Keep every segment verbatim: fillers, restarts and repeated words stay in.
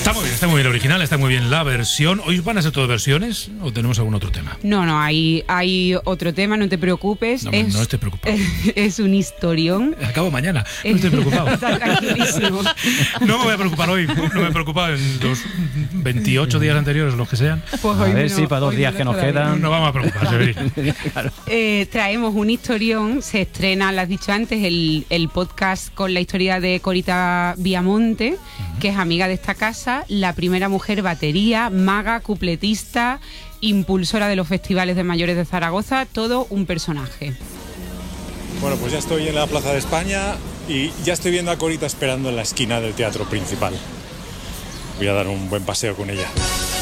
Está muy bien, está muy bien el original, está muy bien la versión. ¿Hoy van a ser todas versiones o tenemos algún otro tema? No, no, hay, hay otro tema, no te preocupes. No, es, no estoy preocupado. Es, es un historión. Acabo mañana, no estoy preocupado. Está tranquilísimo. No me voy a preocupar hoy, no me he preocupado en los veintiocho días anteriores, los que sean. Pues a hoy ver no, si para dos días que nos quedan. No vamos a preocuparse. Claro. Eh, traemos un historión, se estrena, lo has dicho antes, el, el podcast con la historia de Corita Viamonte, uh-huh. que es amiga de esta casa, la primera mujer batería, maga, cupletista, impulsora de los festivales de mayores de Zaragoza, todo un personaje. Bueno, pues ya estoy en la Plaza de España y ya estoy viendo a Corita esperando en la esquina del teatro principal. Voy a dar un buen paseo con ella.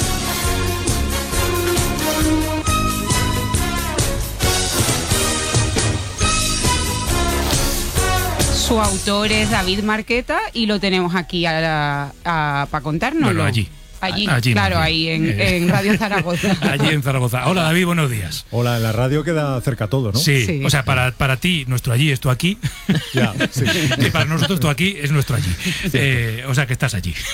Su autor es David Marqueta y lo tenemos aquí para contárnoslo. Bueno, allí. Allí, allí claro, allí. ahí en, en Radio Zaragoza. Allí en Zaragoza. Hola, David, buenos días. Hola, en la radio queda cerca todo, ¿no? Sí, sí. O sea, para, para ti, nuestro allí es tu aquí. Ya, sí. Y para nosotros tu aquí es nuestro allí. Eh, o sea, que estás allí.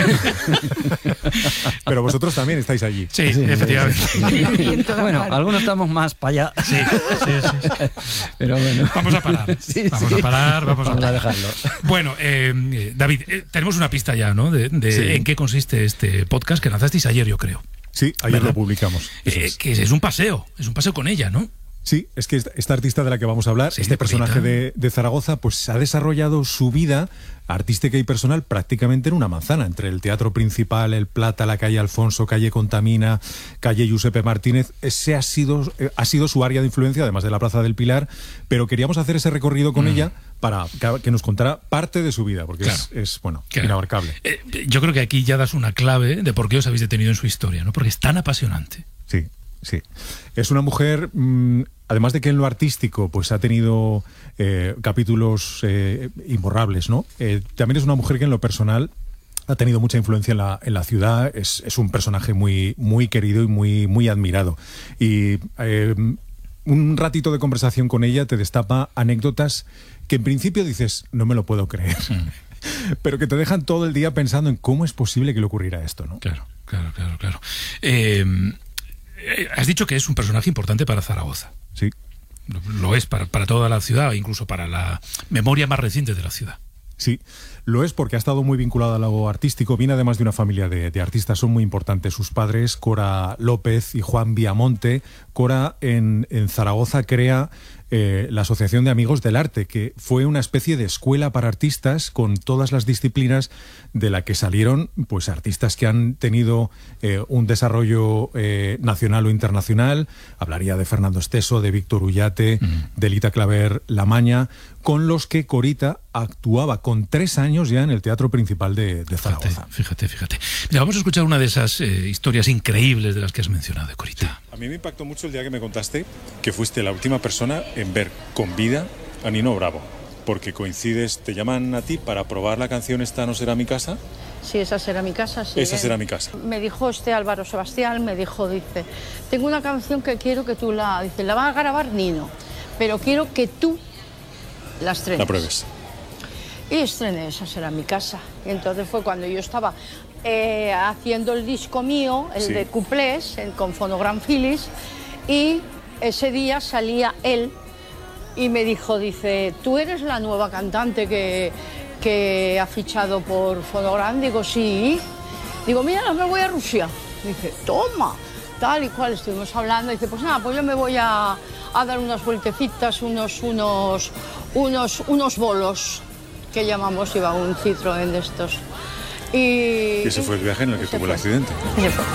Pero vosotros también estáis allí. Sí, sí, efectivamente. Sí. Bueno, algunos estamos más para allá. Sí, sí, sí. Pero bueno. Vamos a parar. Sí, vamos sí. a parar, vamos, vamos a, a dejarlo. Bueno, eh, David, eh, tenemos una pista ya, ¿no? De, de Sí. en qué consiste este podcast que lanzasteis ayer, yo creo. Sí, ayer ¿verdad? lo publicamos. Eso Eh, es. que es un paseo, es un paseo con ella, ¿no? Sí, es que esta, esta artista de la que vamos a hablar, Sí, este personaje Corita. de, de Zaragoza, pues ha desarrollado su vida artística y personal prácticamente en una manzana, entre el Teatro Principal, el Plata, la calle Alfonso, calle Contamina, calle Giuseppe Martínez. Ese ha sido, eh, ha sido su área de influencia, además de la Plaza del Pilar, pero queríamos hacer ese recorrido con mm. ella para que, que nos contara parte de su vida, porque claro. es, es, bueno, claro. inabarcable. Eh, yo creo que aquí ya das una clave de por qué os habéis detenido en su historia, ¿no? Porque es tan apasionante. Sí, sí. Es una mujer, mmm, además de que en lo artístico pues ha tenido eh, capítulos eh, imborrables, ¿no? Eh, también es una mujer que en lo personal ha tenido mucha influencia en la, en la ciudad, es, es un personaje muy, muy querido y muy, muy admirado. Y eh, un ratito de conversación con ella te destapa anécdotas que en principio dices, no me lo puedo creer, mm. pero que te dejan todo el día pensando en cómo es posible que le ocurriera esto, ¿no? Claro, claro, claro, claro. Eh, has dicho que es un personaje importante para Zaragoza. Sí. Lo es para, para toda la ciudad, incluso para la memoria más reciente de la ciudad. Sí, lo es porque ha estado muy vinculado a lo artístico. Viene además de una familia de, de artistas, son muy importantes sus padres, Cora López y Juan Viamonte. Cora en, en Zaragoza crea eh, la Asociación de Amigos del Arte, que fue una especie de escuela para artistas con todas las disciplinas de la que salieron pues artistas que han tenido eh, un desarrollo eh, nacional o internacional. Hablaría de Fernando Esteso, de Víctor Ullate, uh-huh. de Lita Claver Lamaña, con los que Corita actuaba con tres años ya en el Teatro Principal de, de Zaragoza. Fíjate, fíjate, fíjate. Mira, vamos a escuchar una de esas eh, historias increíbles de las que has mencionado, de Corita. Sí. A mí me impactó mucho el día que me contaste que fuiste la última persona en ver con vida a Nino Bravo, porque coincides, te llaman a ti para probar la canción Esta no será mi casa. Sí, esa será mi casa, sí. Esa será mi casa. Me dijo este Álvaro Sebastián, me dijo, dice, tengo una canción que quiero que tú la, dice, la va a grabar Nino, pero quiero que tú la estrenes. La pruebes. Y estrené Esa será mi casa. Y entonces fue cuando yo estaba eh, haciendo el disco mío, el sí. de cuplés, el, con Fonogram Phillies, y ese día salía él y me dijo, dice, ¿tú eres la nueva cantante que, que ha fichado por Fonogram? Digo, sí. Digo, mira, no me voy a Rusia. Dice, toma, tal y cual, estuvimos hablando. Dice, pues nada, pues yo me voy a, a dar unas vueltecitas, unos, unos, unos, unos bolos, que llamamos, iba un Citroën de estos. Y, y ese fue el viaje en el que tuvo fue. el accidente. Ese fue.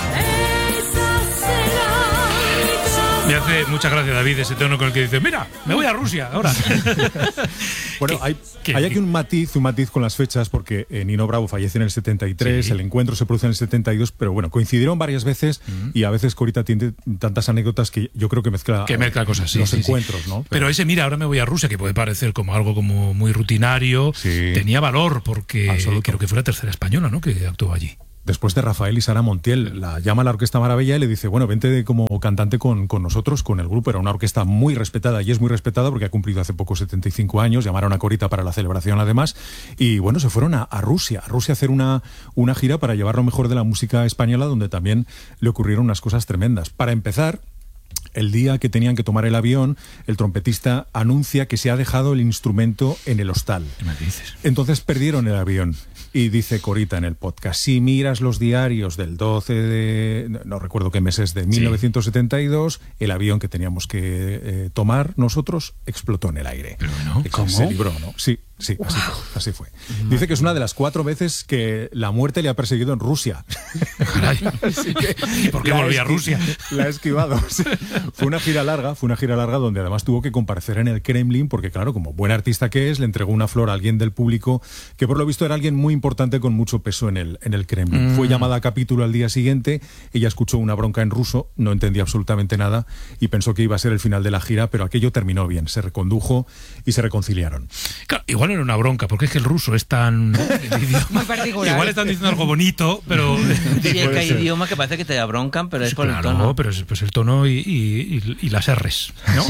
Me hace mucha gracia, David, ese tono con el que dice, mira, me voy a Rusia ahora. Bueno, hay, hay aquí un matiz, un matiz con las fechas, porque eh, Nino Bravo fallece en el setenta y tres, sí. el encuentro se produce en el setenta y dos, pero bueno, coincidieron varias veces uh-huh. y a veces Corita tiene tantas anécdotas que yo creo que mezcla, que mezcla cosas, sí, los sí, encuentros, sí. ¿no? Pero, pero ese, mira, ahora me voy a Rusia, que puede parecer como algo como muy rutinario, sí. tenía valor, porque creo que fue la tercera española, ¿no?, que actuó allí. después de Rafael y Sara Montiel. La llama a la Orquesta Maravilla y le dice, bueno, vente como cantante con, con nosotros, con el grupo. Era una orquesta muy respetada y es muy respetada porque ha cumplido hace poco setenta y cinco años. Llamaron a Corita para la celebración además. Y bueno, se fueron a, a Rusia, a Rusia a hacer una, una gira para llevar lo mejor de la música española, donde también le ocurrieron unas cosas tremendas. Para empezar, el día que tenían que tomar el avión, el trompetista anuncia que se ha dejado el instrumento en el hostal. ¿Qué me dices? Entonces perdieron el avión. Y dice Corita en el podcast, si miras los diarios del doce de, no recuerdo qué meses, de mil novecientos setenta y dos, el avión que teníamos que eh, tomar nosotros explotó en el aire. Pero no, ¿cómo? Se libró, ¿no? Sí, sí, wow. así fue. Así fue. Dice que es una de las cuatro veces que la muerte le ha perseguido en Rusia. Caray. ¿Y por qué volví a Rusia? La ha esquivado. Sí. Fue una gira larga, fue una gira larga donde además tuvo que comparecer en el Kremlin porque, claro, como buen artista que es, le entregó una flor a alguien del público que por lo visto era alguien muy importante con mucho peso en el, en el Kremlin. Mm. Fue llamada a capítulo al día siguiente, ella escuchó una bronca en ruso, no entendía absolutamente nada y pensó que iba a ser el final de la gira, pero aquello terminó bien, se recondujo y se reconciliaron. Claro, igual era una bronca, porque es que el ruso es tan... muy particular. Igual están diciendo algo bonito, pero... Sí, es que hay idiomas que parece que te da broncan, pero es por claro, el tono. pero es pues el tono y, y, y, y las R's, ¿no?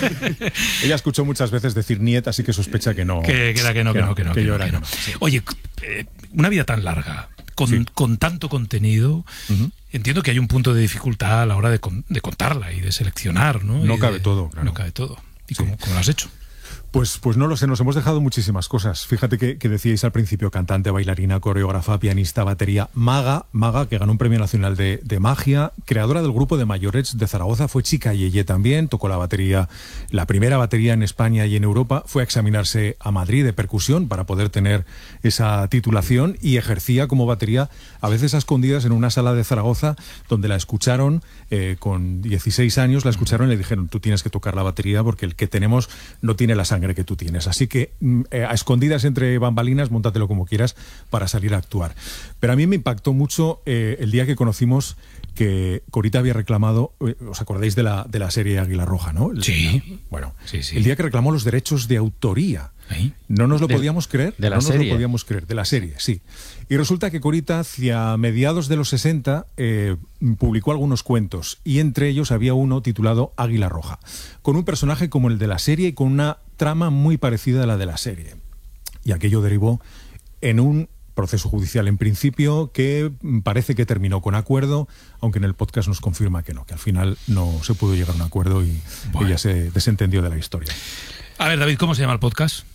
Ella escuchó muchas veces decir niet, así que sospecha que no. Que, que era que no, que, que no, que no. Que, que yo era que no. no. Sí. Oye, eh, una vida tan larga, con, sí. con tanto contenido, uh-huh. entiendo que hay un punto de dificultad a la hora de, con, de contarla y de seleccionar, ¿no? No y cabe de, todo, claro. No cabe todo. ¿Y sí. cómo, cómo lo has hecho? Pues, pues no lo sé, nos hemos dejado muchísimas cosas. Fíjate que, que decíais al principio, cantante, bailarina, coreógrafa, pianista, batería, maga, maga, que ganó un premio nacional de, de magia, creadora del grupo de Mayores de Zaragoza, fue chica yeye también, tocó la batería, la primera batería en España y en Europa, fue a examinarse a Madrid de percusión para poder tener esa titulación y ejercía como batería a veces a escondidas en una sala de Zaragoza donde la escucharon eh, con dieciséis años, la escucharon y le dijeron, tú tienes que tocar la batería porque el que tenemos no tiene la sangre que tú tienes. Así que eh, a escondidas entre bambalinas, móntatelo como quieras para salir a actuar. Pero a mí me impactó mucho eh, el día que conocimos que Corita había reclamado, eh, ¿os acordáis de la, de la serie Águila Roja, no? El, sí. La, bueno, sí, sí. El día que reclamó los derechos de autoría. ¿Eh? No nos lo de, podíamos creer. De la no serie. nos lo podíamos creer, de la serie, sí. Y resulta que Corita, hacia mediados de los sesenta, eh, publicó algunos cuentos, y entre ellos había uno titulado Águila Roja, con un personaje como el de la serie y con una trama muy parecida a la de la serie. Y aquello derivó en un proceso judicial en principio que parece que terminó con acuerdo, aunque en el podcast nos confirma que no, que al final no se pudo llegar a un acuerdo y bueno. ella se desentendió de la historia. A ver, David, ¿cómo se llama el podcast?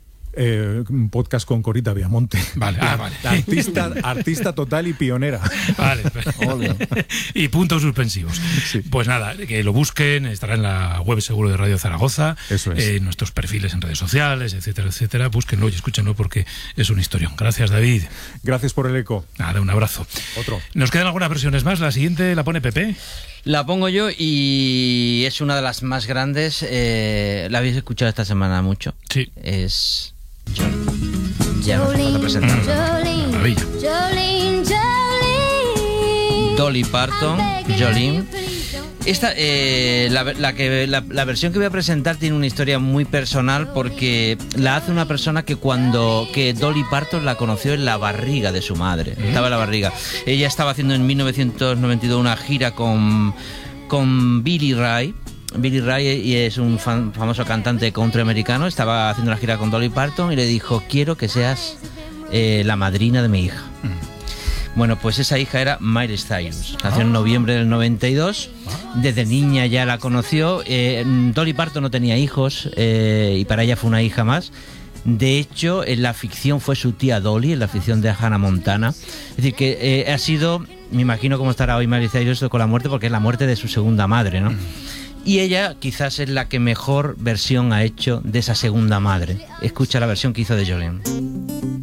Eh, un podcast con Corita Viamonte. Vale, ah, vale. Artista, artista total y pionera. Vale. Y puntos suspensivos. Sí. Pues nada, que lo busquen, estará en la web seguro de Radio Zaragoza, eso es. eh, nuestros perfiles en redes sociales, etcétera, etcétera. Búsquenlo y escúchenlo porque es una historia. Gracias, David. Gracias por el eco. Nada, un abrazo. Otro. Nos quedan algunas versiones más. La siguiente la pone Pepe. La pongo yo y es una de las más grandes. Eh, la habéis escuchado esta semana mucho. Sí. Es... Ya no hace falta presentarla. Maravilla. Dolly Parton, Jolene. Esta, eh, la, la, que, la, la versión que voy a presentar tiene una historia muy personal porque la hace una persona que cuando que Dolly Parton la conoció en la barriga de su madre. ¿Mm? Estaba en la barriga. Ella estaba haciendo en mil novecientos noventa y dos una gira con, con Billy Ray. Billy Ray es un fan, famoso cantante country americano. Estaba haciendo una gira con Dolly Parton y le dijo, quiero que seas eh, la madrina de mi hija. Mm. Bueno, pues esa hija era Miley Cyrus. Nació en noviembre del noventa y dos. Desde niña ya la conoció. Eh, Dolly Parton no tenía hijos eh, y para ella fue una hija más. De hecho, en la ficción fue su tía Dolly, en la ficción de Hannah Montana. Es decir, que eh, ha sido, me imagino cómo estará hoy Miley Cyrus con la muerte, porque es la muerte de su segunda madre, ¿no? Y ella quizás es la que mejor versión ha hecho de esa segunda madre. Escucha la versión que hizo de Jolene.